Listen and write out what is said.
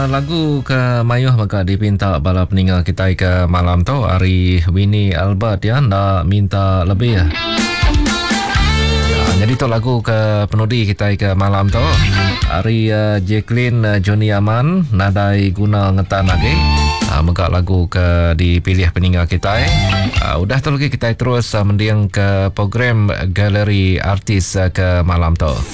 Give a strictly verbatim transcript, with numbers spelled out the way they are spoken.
Lagu ke Mayuh maka dipinta bala peninga kita ke malam tu hari Winnie Albert ya nak minta lebih ya. Ya, jadi tu lagu ke penudi kita ke malam tu hari uh, Jacqueline uh, Johnny Aman nadai guna ngetan lagi. Uh, maka lagu ke dipilih peninga kita. Uh, udah tu lagi kita terus uh, mendiang ke program galeri artis uh, ke malam tu.